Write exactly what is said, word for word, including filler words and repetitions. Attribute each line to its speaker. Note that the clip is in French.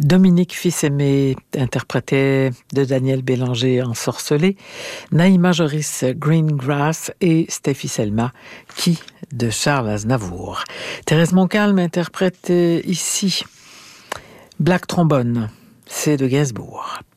Speaker 1: Dominique Fils-Aimé interprétait de Daniel Bélanger Ensorcelé, Naïma Joris Greengrass et Steffi Selma Qui de Charles Aznavour. Thérèse Montcalm interprète ici Black Trombone, c'est de Gainsbourg.